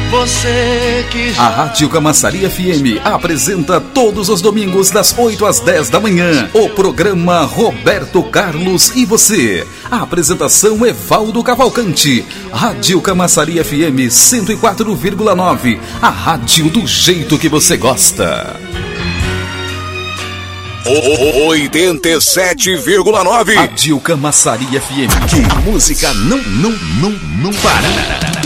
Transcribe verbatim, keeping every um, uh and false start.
Você que já... A Rádio Camaçari F M apresenta todos os domingos das oito às dez da manhã o programa Roberto Carlos e Você. A apresentação Evaldo Cavalcante. Rádio Camaçari F M cento e quatro vírgula nove. A rádio do jeito que você gosta. oitenta e sete vírgula nove. Rádio Camaçari F M. Que música não, não, não, não para.